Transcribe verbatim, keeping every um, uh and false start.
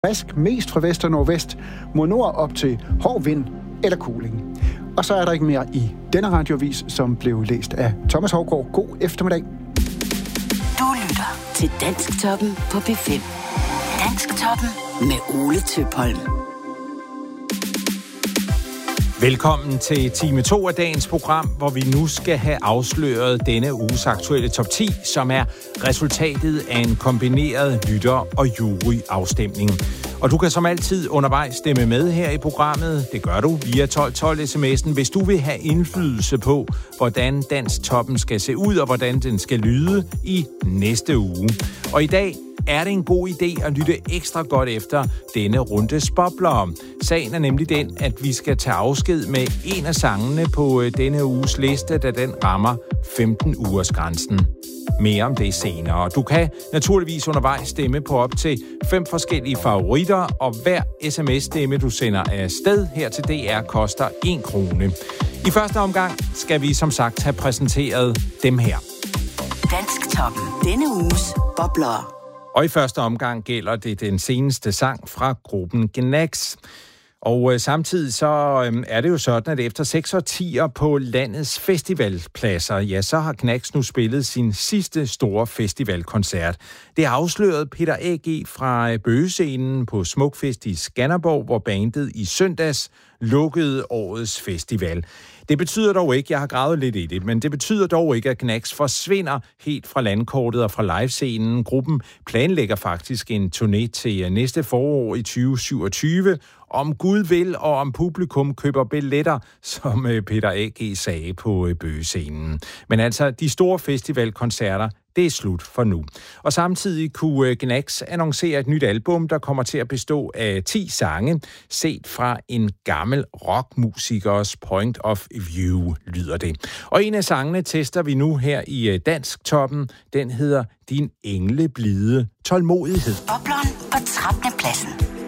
Frisk mest fra vest og nordvest, mod nord op til hård vind eller kuling. Og så er der ikke mere i denne radioavis, som blev læst af Thomas Hougaard. God eftermiddag. Du lytter til Dansktoppen på P fem. Dansktoppen med Ole Tøpholm. Velkommen til time to af dagens program, hvor vi nu skal have afsløret denne uges aktuelle top ti, som er resultatet af en kombineret lytter- og juryafstemning. Og du kan som altid undervejs stemme med her i programmet. Det gør du via tolv tolv sms'en, hvis du vil have indflydelse på, hvordan Dansktoppen skal se ud og hvordan den skal lyde i næste uge. Og i dag er det en god idé at lytte ekstra godt efter denne rundes bobler. Sagen er nemlig den, at vi skal tage afsked med en af sangene på denne uges liste, da den rammer femten ugers grænsen. Mere om det senere. Du kan naturligvis undervejs stemme på op til fem forskellige favoritter, og hver sms-stemme, du sender afsted her til D R, koster en krone. I første omgang skal vi som sagt have præsenteret dem her. Dansktoppen. Denne uges bobler. Og i første omgang gælder det den seneste sang fra gruppen Gnags. Og øh, samtidig så øh, er det jo sådan, at efter seks årtier på landets festivalpladser, ja, så har Gnags nu spillet sin sidste store festivalkoncert. Det afslørede Peter A G fra Bøgescenen på Smukfest i Skanderborg, hvor bandet i søndags lukkede årets festival. Det betyder dog ikke, jeg har gravet lidt i det, men det betyder dog ikke, at Gnags forsvinder helt fra landkortet og fra livescenen. Gruppen planlægger faktisk en turné til næste forår i tyve syvogtyve, om Gud vil, og om publikum køber billetter, som Peter A G sagde på Bøgescenen. Men altså, de store festivalkoncerter, det er slut for nu. Og samtidig kunne Gnags annoncere et nyt album, der kommer til at bestå af ti sange, set fra en gammel rockmusikers point of view, lyder det. Og en af sangene tester vi nu her i Dansktoppen. Den hedder Din engleblide tålmodighed. Bobleren på trettende pladsen.